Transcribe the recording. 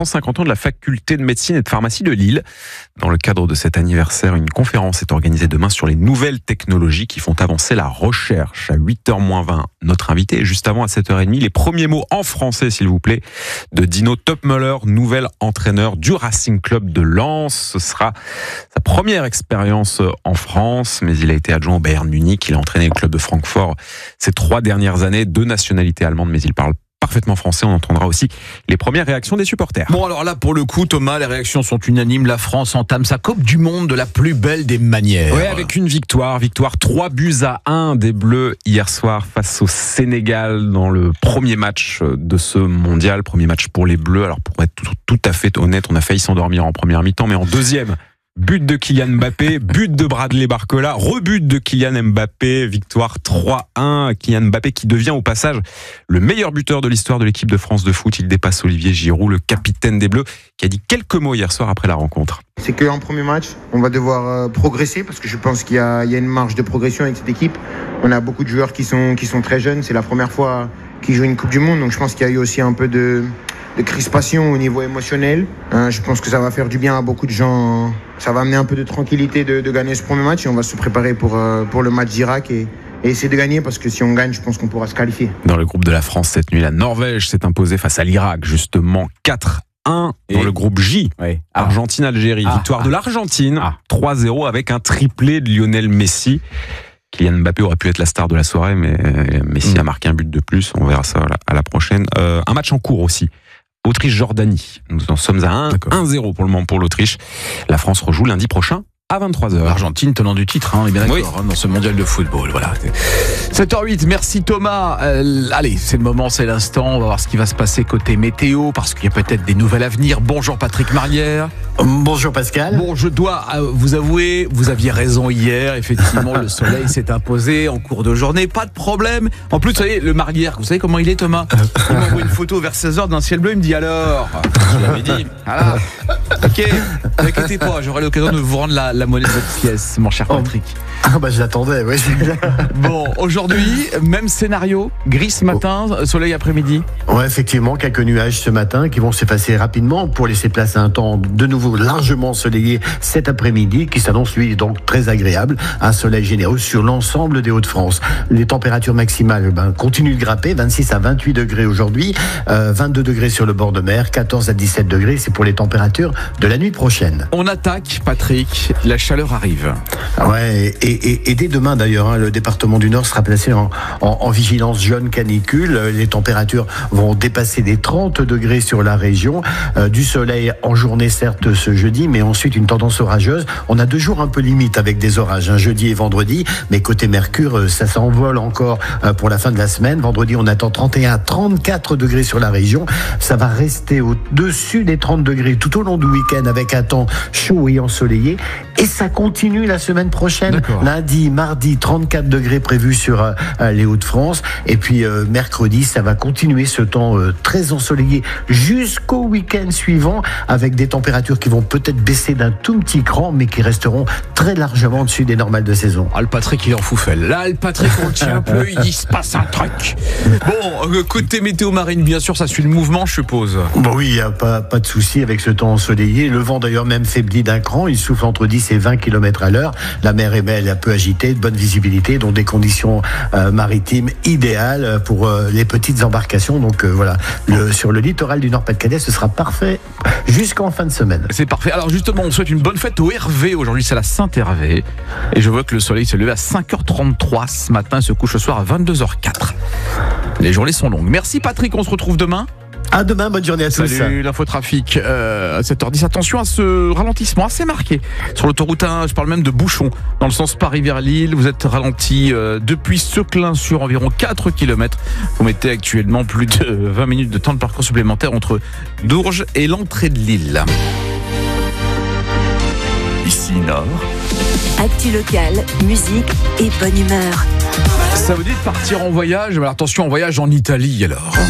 150 ans de la faculté de médecine et de pharmacie de Lille. Dans le cadre de cet anniversaire, une conférence est organisée demain sur les nouvelles technologies qui font avancer la recherche. À 8h-20, notre invité. Et juste avant, à 7h30, les premiers mots en français, s'il vous plaît, de Dino Topmöller, nouvel entraîneur du Racing Club de Lens. Ce sera sa première expérience en France, mais il a été adjoint au Bayern Munich. Il a entraîné le club de Francfort ces 3 dernières années, de nationalité allemande, mais il parle parfaitement français. On entendra aussi les premières réactions des supporters. Bon, alors là, pour le coup, Thomas, les réactions sont unanimes. La France entame sa Coupe du Monde de la plus belle des manières. Oui, avec une victoire 3-1 des Bleus hier soir face au Sénégal dans le premier match de ce mondial. Premier match pour les Bleus. Alors, pour être tout à fait honnête, on a failli s'endormir en première mi-temps, mais en deuxième, but de Kylian Mbappé, but de Bradley Barcola, rebut de Kylian Mbappé, victoire 3-1. Kylian Mbappé qui devient au passage le meilleur buteur de l'histoire de l'équipe de France de foot. Il dépasse Olivier Giroud, le capitaine des Bleus, qui a dit quelques mots hier soir après la rencontre. C'est qu'en premier match, on va devoir progresser parce que je pense qu'il y a une marge de progression avec cette équipe. On a beaucoup de joueurs qui sont très jeunes. C'est la première fois qu'ils jouent une Coupe du Monde, donc je pense qu'il y a eu aussi un peu de crispation au niveau émotionnel. Je pense que ça va faire du bien à beaucoup de gens. Ça va amener un peu de tranquillité de gagner ce premier match et on va se préparer pour le match d'Irak et essayer de gagner parce que si on gagne, je pense qu'on pourra se qualifier. Dans le groupe de la France cette nuit, la Norvège s'est imposée face à l'Irak, justement 4-1 dans le groupe J. Oui. Argentine-Algérie. Victoire de l'Argentine 3-0 avec un triplé de Lionel Messi. Kylian Mbappé aurait pu être la star de la soirée, mais Messi a marqué un but de plus. On verra ça à la prochaine. Un match en cours aussi. Autriche-Jordanie. Nous en sommes à 1-0 pour le moment pour l'Autriche. La France rejoue lundi prochain à 23h. L'Argentine tenant du titre, on est bien d'accord, dans ce mondial de football. Voilà. 7h08, merci Thomas. Allez, c'est le moment, c'est l'instant. On va voir ce qui va se passer côté météo, parce qu'il y a peut-être des nouvelles à venir. Bonjour Patrick Marlière. Bonjour Pascal. Bon, je dois vous avouer, vous aviez raison hier. Effectivement, le soleil s'est imposé en cours de journée. Pas de problème. En plus, vous savez, le Marlière, vous savez comment il est, Thomas? Il m'envoie une photo vers 16h d'un ciel bleu. Il me dit alors. Je l'avais dit. Voilà. Ok, n'inquiétez pas, j'aurai l'occasion de vous rendre la monnaie de votre pièce, mon cher Patrick. Je l'attendais, oui. Bon, aujourd'hui, même scénario, gris ce matin, soleil après-midi. Ouais, effectivement, quelques nuages ce matin qui vont s'effacer rapidement pour laisser place à un temps de nouveau largement ensoleillé cet après-midi qui s'annonce lui donc très agréable. Un soleil généreux sur l'ensemble des Hauts-de-France. Les températures maximales continuent de grimper, 26 à 28 degrés aujourd'hui, 22 degrés sur le bord de mer, 14 à 17 degrés, c'est pour les températures de la nuit prochaine. On attaque, Patrick, la chaleur arrive. Ouais, et dès demain d'ailleurs, le département du Nord sera placé en vigilance jaune canicule. Les températures vont dépasser les 30 degrés sur la région. Du soleil en journée certes ce jeudi, mais ensuite une tendance orageuse. On a 2 jours un peu limite avec des orages, jeudi et vendredi, mais côté Mercure, ça s'envole encore pour la fin de la semaine. Vendredi, on attend 31 à 34 degrés sur la région. Ça va rester au-dessus des 30 degrés tout au long du week-end avec un temps chaud et ensoleillé. Et ça continue la semaine prochaine. D'accord. Lundi, mardi, 34 degrés prévus sur les Hauts-de-France. Et puis mercredi, ça va continuer ce temps très ensoleillé jusqu'au week-end suivant avec des températures qui vont peut-être baisser d'un tout petit cran, mais qui resteront très largement au-dessus des normales de saison. Le Patrick, il est en foufelle. Là, le Patrick, on le tient un peu, il dit, il se passe un truc. Bon, côté météo marine, bien sûr, ça suit le mouvement, je suppose. Bon, oui, il n'y a pas de souci avec ce temps ensoleillé. Le vent, d'ailleurs, même faiblit d'un cran. Il souffle entre 10 et 20 km à l'heure. La mer est belle, un peu agitée, de bonne visibilité, donc des conditions maritimes idéales pour les petites embarcations. Donc voilà, sur le littoral du Nord-Pas-de-Calais, ce sera parfait jusqu'en fin de semaine. C'est parfait. Alors justement, on souhaite une bonne fête au Hervé. Aujourd'hui, c'est la Saint-Hervé. Et je vois que le soleil s'est levé à 5h33 ce matin, se couche ce soir à 22h04. Les journées sont longues. Merci Patrick, on se retrouve demain. À demain, bonne journée à tous. Salut, l'infotrafic à 7h10. Attention à ce ralentissement assez marqué sur l'autoroute 1. Je parle même de bouchon dans le sens Paris vers Lille. Vous êtes ralenti depuis Seclin sur environ 4 km. Vous mettez actuellement plus de 20 minutes de temps de parcours supplémentaire entre Dourges et l'entrée de Lille. Ici Nord. Actu locale, musique et bonne humeur. Ça vous dit de partir en voyage? Alors attention, en voyage en Italie alors.